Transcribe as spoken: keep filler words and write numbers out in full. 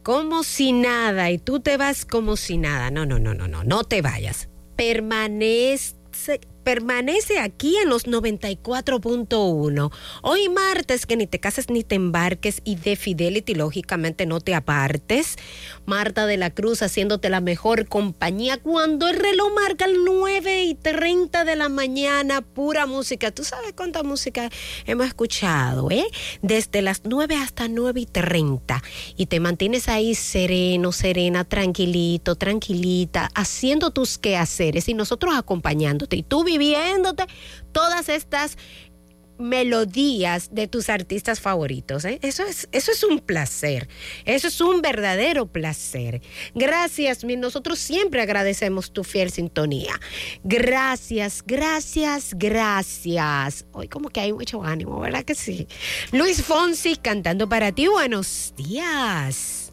como si nada y tú te vas como si nada. No, no, no, no, no, no te vayas. Permanece, permanece aquí en los noventa y cuatro punto uno. Hoy martes, que ni te cases ni te embarques, y de Fidelity, lógicamente, no te apartes. Marta de la Cruz haciéndote la mejor compañía cuando el reloj marca el nueve y treinta de la mañana, pura música. ¿Tú sabes cuánta música hemos escuchado, eh? Desde las nueve hasta nueve y treinta. Y te mantienes ahí sereno, serena, tranquilito, tranquilita, haciendo tus quehaceres y nosotros acompañándote. Y tú viviéndote todas estas melodías de tus artistas favoritos, ¿eh? Eso es, eso es un placer, eso es un verdadero placer. Gracias, nosotros siempre agradecemos tu fiel sintonía. Gracias, gracias, gracias. Hoy como que hay mucho ánimo, ¿verdad que sí? Luis Fonsi cantando para ti. Buenos días.